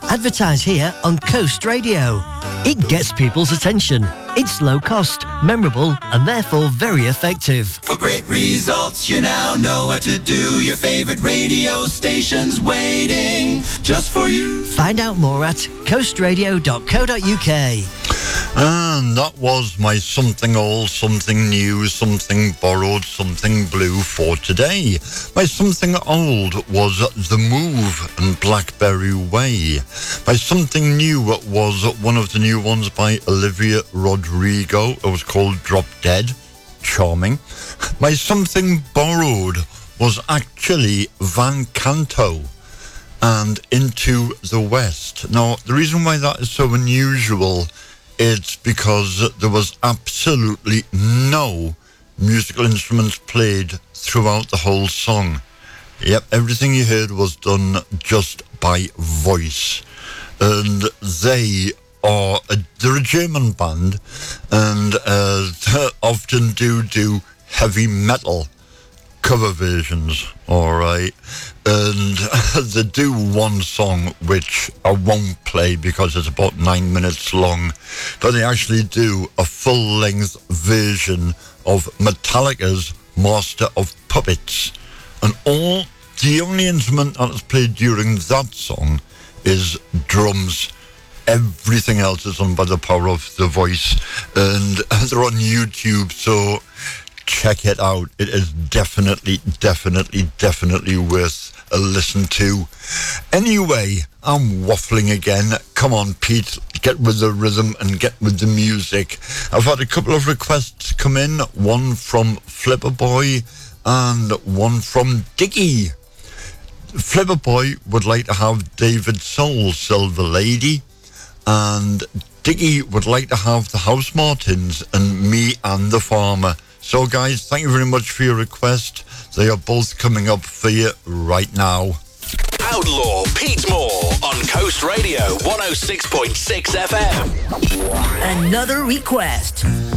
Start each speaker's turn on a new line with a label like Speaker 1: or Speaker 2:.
Speaker 1: Advertise here on Coast Radio. It gets people's attention. It's low cost, memorable, and therefore very effective.
Speaker 2: For great results, you now know what to do. Your favorite radio station's waiting just for you.
Speaker 1: Find out more at coastradio.co.uk.
Speaker 3: And that was my something old, something new, something borrowed, something blue for today. My something old was The Move and Blackberry Way. My something new was one of the new ones by Olivia Rodrigo. It was called Drop Dead. Charming. My something borrowed was actually Van Canto and Into the West. Now, the reason why that is so unusual, it's because there was absolutely no musical instruments played throughout the whole song. Yep, everything you heard was done just by voice. And they're a German band, and they often do heavy metal cover versions, alright? And they do one song which I won't play because it's about 9 minutes long, but they actually do a full-length version of Metallica's Master of Puppets. And the only instrument that is played during that song is drums. Everything else is done by the power of the voice. And they're on YouTube, so check it out. It is definitely worth a listen to. Anyway, I'm waffling again. Come on, Pete, get with the rhythm and get with the music. I've had a couple of requests come in, one from Flipper Boy and one from Diggy. Flipper Boy would like to have David Soul, Silver Lady, and Diggy would like to have the House Martins and Me and the Farmer. So guys, thank you very much for your request. They are both coming up for you right now.
Speaker 4: Outlaw Pete Moore on Coast Radio 106.6 FM.
Speaker 1: Another request.